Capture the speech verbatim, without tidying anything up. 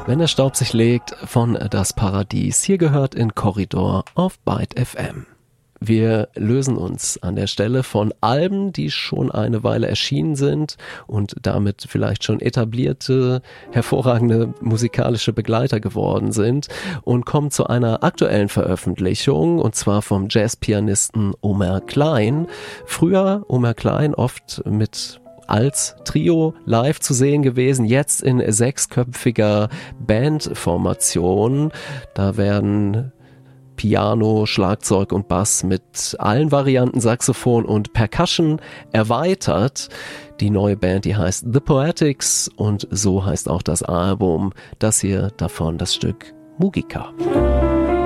Wenn der Staub sich legt von Das Paradies. Hier gehört in Korridor auf Byte F M. Wir lösen uns an der Stelle von Alben, die schon eine Weile erschienen sind und damit vielleicht schon etablierte, hervorragende musikalische Begleiter geworden sind und kommen zu einer aktuellen Veröffentlichung, und zwar vom Jazzpianisten Omer Klein. Früher Omer Klein oft mit als Trio live zu sehen gewesen, jetzt in sechsköpfiger Bandformation. Da werden Piano, Schlagzeug und Bass mit allen Varianten Saxophon und Percussion erweitert. Die neue Band, die heißt The Poetics, und so heißt auch das Album. Das hier davon das Stück Mugica.